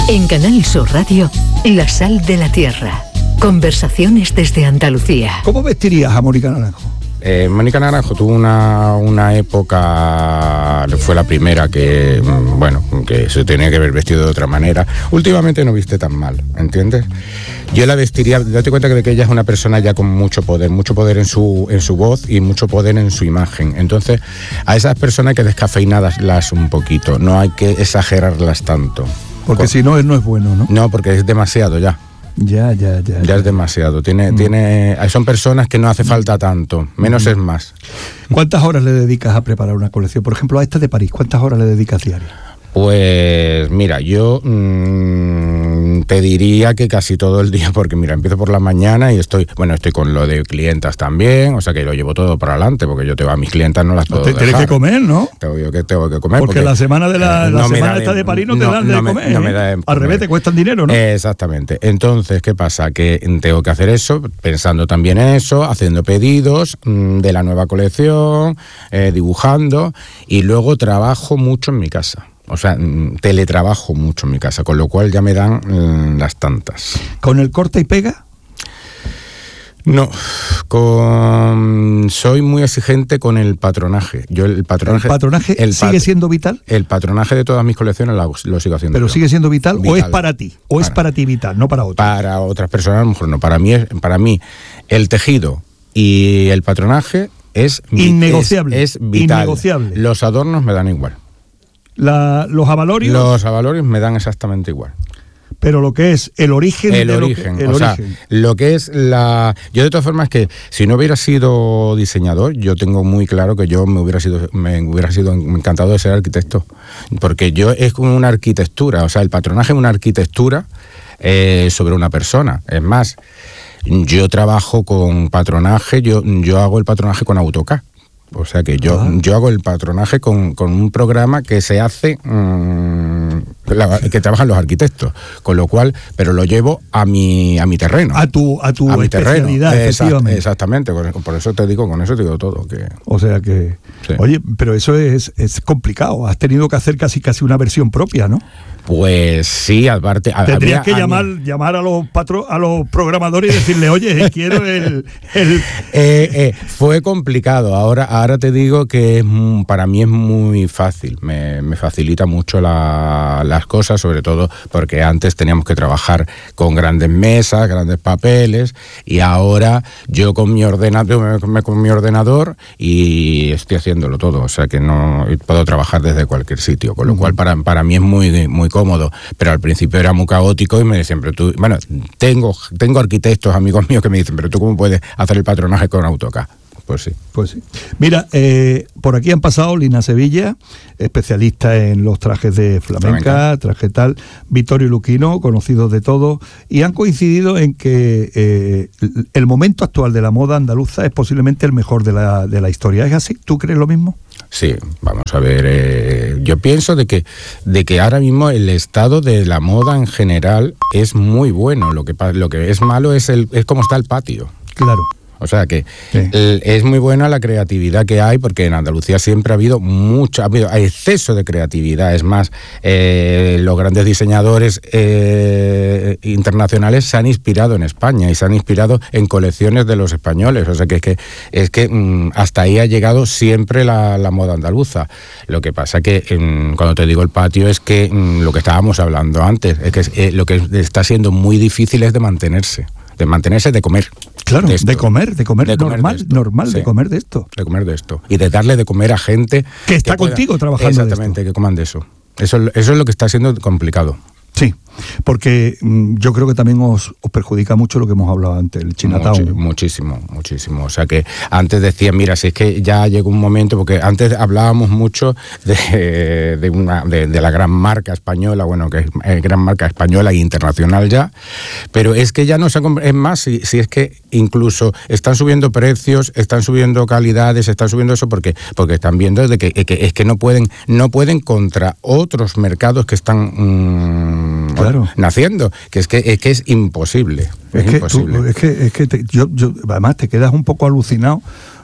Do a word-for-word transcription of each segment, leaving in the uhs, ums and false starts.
En Canal Sur Radio, La Sal de la Tierra. Conversaciones desde Andalucía. ¿Cómo vestirías a Mónica Naranjo? Eh, Mónica Naranjo tuvo una, una época, fue la primera que, bueno, que se tenía que haber vestido de otra manera. Últimamente no viste tan mal, ¿entiendes? Yo la vestiría, date cuenta que, que ella es una persona ya con mucho poder, mucho poder en su, en su voz y mucho poder en su imagen. Entonces, a esas personas hay que descafeinarlas un poquito, no hay que exagerarlas tanto. Porque Con, si no, no es bueno, ¿no? No, porque es demasiado ya. Ya, ya, ya. Ya, ya. es demasiado. Tiene, mm. tiene, son personas que no hace falta tanto. Menos mm. es más. ¿Cuántas horas le dedicas a preparar una colección? Por ejemplo, a esta de París, ¿cuántas horas le dedicas diarias? Pues mira, yo mmm, te diría que casi todo el día, porque mira, empiezo por la mañana y estoy, bueno, estoy con lo de clientas también, o sea que lo llevo todo para adelante, porque yo tengo a mis clientas no las puedo dejar. Tienes que comer, ¿no? Tengo yo que tengo que comer. Porque, porque la semana de la, eh, la no semana esta de, de París no te no, dan de no comer. Me, no me da de Al revés, te cuestan dinero, ¿no? Eh, exactamente. Entonces, ¿qué pasa? Que tengo que hacer eso, pensando también en eso, haciendo pedidos mmm, de la nueva colección, eh, dibujando, y luego trabajo mucho en mi casa. O sea, teletrabajo mucho en mi casa, con lo cual ya me dan mmm, las tantas. ¿Con el corta y pega? No, con soy muy exigente con el patronaje. Yo el patronaje, ¿El patronaje el sigue pat, siendo vital? El patronaje de todas mis colecciones lo, lo sigo haciendo. ¿Pero yo. sigue siendo vital, vital o es para ti? ¿O para, es para ti vital, no para otros? Para otras personas a lo mejor no. Para mí, es, para mí el tejido y el patronaje es innegociable. Es, es vital. Innegociable. Los adornos me dan igual. La, los avalorios. Los avalorios me dan exactamente igual. Pero lo que es el origen. El de origen. Lo que, el o origen. sea, lo que es la. Yo de todas formas que si no hubiera sido diseñador, yo tengo muy claro que yo me hubiera sido, me hubiera sido encantado de ser arquitecto, porque yo es como una arquitectura, o sea, el patronaje es una arquitectura eh, sobre una persona. Es más, yo trabajo con patronaje, yo yo hago el patronaje con AutoCAD. O sea que yo, ah. yo hago el patronaje con, con un programa que se hace, mmm, la, que trabajan los arquitectos, con lo cual, pero lo llevo a mi a mi terreno. A tu a tu a mi especialidad, terreno. efectivamente. Exactamente, por eso te digo, con eso te digo todo. Que, o sea que, sí. Oye, pero eso es, es complicado, has tenido que hacer casi casi una versión propia, ¿no? Pues sí, aparte... Tendrías que llamar, mí... llamar a los patro, a los programadores y decirle, oye, quiero el... el... Eh, eh, fue complicado, ahora, ahora te digo que es, para mí es muy fácil, me, me facilita mucho la, las cosas, sobre todo porque antes teníamos que trabajar con grandes mesas, grandes papeles, y ahora yo con mi ordenador, con mi ordenador y estoy haciéndolo todo, o sea que no puedo trabajar desde cualquier sitio, con lo uh-huh. cual para, para mí es muy, muy cómodo, pero al principio era muy caótico y me decían, pero tú, bueno, tengo, tengo arquitectos, amigos míos que me dicen, pero tú cómo puedes hacer el patronaje con AutoCAD. Pues sí. Pues sí. Mira, eh, por aquí han pasado Lina Sevilla, especialista en los trajes de flamenca, flamenca. traje tal, Vittorio Luquino, conocidos de todos, y han coincidido en que eh, el momento actual de la moda andaluza es posiblemente el mejor de la, de la historia. ¿Es así? ¿Tú crees lo mismo? Sí, vamos a ver, eh, yo pienso de que, de que ahora mismo el estado de la moda en general es muy bueno, lo que, lo que es malo es, el, es cómo está el patio. Claro. O sea que sí. el, es muy buena la creatividad que hay, porque en Andalucía siempre ha habido mucha, ha habido hay exceso de creatividad. Es más, eh, los grandes diseñadores eh, internacionales se han inspirado en España y se han inspirado en colecciones de los españoles. O sea que es que, es que mmm, hasta ahí ha llegado siempre la, la moda andaluza. Lo que pasa que mmm, cuando te digo el patio es que mmm, lo que estábamos hablando antes, es que eh, lo que está siendo muy difícil es de mantenerse. De mantenerse, de comer. Claro, de, de comer, de comer, de comer normal, de normal, sí, de comer de esto. De comer de esto. Y de darle de comer a gente... Que está que contigo pueda, trabajando. Exactamente, de esto. Que coman de eso. Eso. Eso es lo que está siendo complicado. Sí, porque mmm, yo creo que también os, os perjudica mucho lo que hemos hablado antes, el Chinatown. Muchi, muchísimo, muchísimo. O sea que antes decían, mira, si es que ya llegó un momento, porque antes hablábamos mucho de, de, una, de, de la gran marca española, bueno, que es eh, gran marca española e internacional ya, pero es que ya no se... Es más, si, si es que incluso están subiendo precios, están subiendo calidades, están subiendo eso porque, porque están viendo de que, que es que no pueden, no pueden contra otros mercados que están... Mmm, Claro. naciendo, que es que es que es imposible. Es, es que, imposible. Tú, es que, es que te, yo, yo, además te quedas un poco alucinado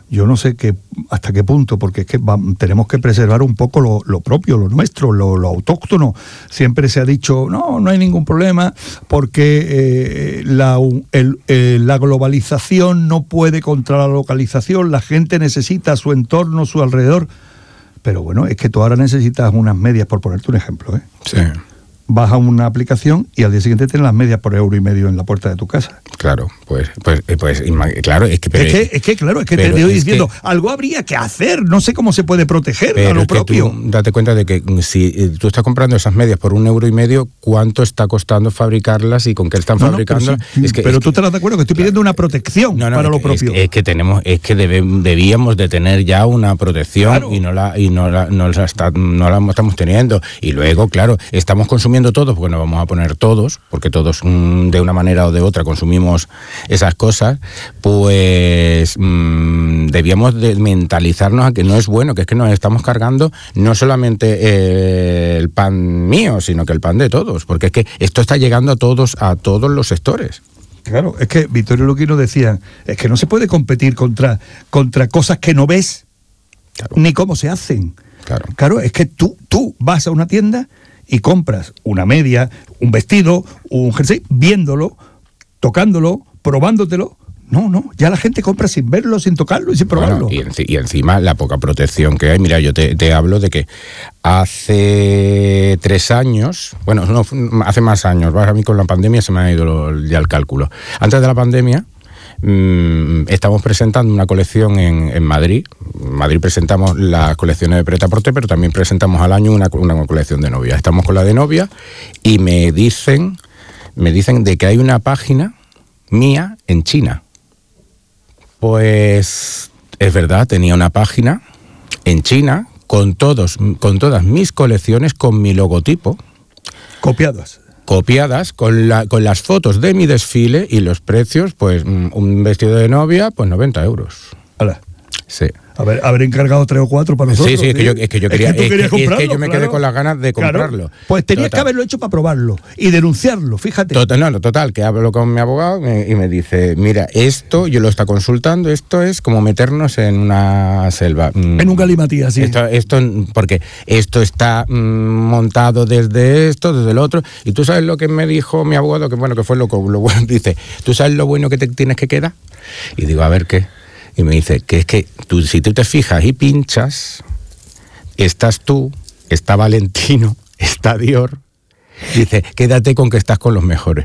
yo no sé qué, hasta qué punto, porque es que va, tenemos que preservar un poco lo, lo propio, lo nuestro, lo, lo autóctono. Siempre se ha dicho, no, no hay ningún problema, porque eh, la, el, eh, la globalización no puede contra la localización, la gente necesita su entorno, su alrededor. Pero bueno, es que tú ahora necesitas unas medias, por ponerte un ejemplo, ¿eh? Sí. Vas a una aplicación y al día siguiente tienes las medias por euro y medio en la puerta de tu casa. Claro, pues, pues, pues claro, es que... Pero, es, que es que, claro, es que te estoy diciendo, que, algo habría que hacer, no sé cómo se puede proteger a lo propio. Tú date cuenta de que si tú estás comprando esas medias por un euro y medio, ¿cuánto está costando fabricarlas y con qué están no, fabricando? No, pero sí, es que, pero es tú que, te das de acuerdo que estoy pidiendo claro, una protección no, no, para es lo que, propio. Es que, es que tenemos, es que debe, debíamos de tener ya una protección claro. y no la y no la, no la, está, no la estamos teniendo. Y luego, claro, estamos consumiendo todos, porque nos vamos a poner todos, porque todos mmm, de una manera o de otra consumimos esas cosas, pues mmm, debíamos de mentalizarnos a que no es bueno, que es que nos estamos cargando no solamente eh, el pan mío, sino que el pan de todos, porque es que esto está llegando a todos, a todos los sectores. Claro, es que Vittorio Luquino decía, es que no se puede competir contra, contra cosas que no ves, claro. ni cómo se hacen. Claro. Claro, es que tú, tú vas a una tienda y compras una media, un vestido, un jersey, viéndolo, tocándolo, probándotelo. No, no, ya la gente compra sin verlo, sin tocarlo y sin probarlo. Bueno, y, enci- y encima la poca protección que hay. Mira, yo te, te hablo de que hace tres años, bueno, no, hace más años, a mí con la pandemia se me ha ido lo, ya el cálculo. Antes de la pandemia, mmm, estamos presentando una colección en, en Madrid. En Madrid presentamos las colecciones de prêt-à-porter, pero también presentamos al año una, una colección de novia. Estamos con la de novia y me dicen, me dicen de que hay una página mía en China. Pues es verdad, tenía una página en China con todos, con todas mis colecciones, con mi logotipo. Copiadas. Copiadas, con, la, con las fotos de mi desfile y los precios, pues un vestido de novia, pues noventa euros. Hola. Sí. A ver, haber encargado tres o cuatro para nosotros. Sí, sí, es que yo, es que yo quería, es que, tú querías es que, comprarlo, es que yo me claro. quedé con las ganas de comprarlo. Claro. Pues tenías total. que haberlo hecho para probarlo y denunciarlo, fíjate. Total, no, no, total, que hablo con mi abogado me, y me dice, mira, esto, yo lo está consultando, esto es como meternos en una selva. En un galimatías, sí. Esto, esto, porque esto está mmm, montado desde esto, desde el otro, y tú sabes lo que me dijo mi abogado, que bueno, que fue lo, lo bueno, dice, ¿tú sabes lo bueno que te tienes que quedar? Y digo, a ver, ¿qué? Y me dice que es que tú, si tú te fijas y pinchas, estás tú, está Valentino, está Dior. Dice, quédate con que estás con los mejores.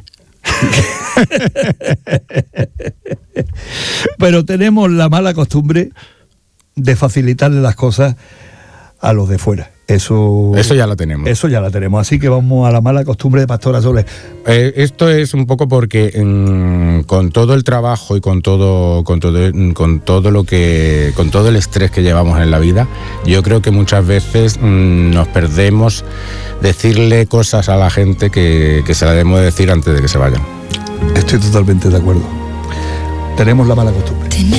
Pero tenemos la mala costumbre de facilitarle las cosas a los de fuera. Eso, eso ya la tenemos. Eso ya la tenemos. Así que vamos a la mala costumbre de Pastora Soler. Eh, esto es un poco porque mmm, con todo el trabajo y con todo, con todo, con todo lo que, con todo el estrés que llevamos en la vida, yo creo que muchas veces mmm, nos perdemos decirle cosas a la gente que, que se la debemos decir antes de que se vayan. Estoy totalmente de acuerdo. Tenemos la mala costumbre.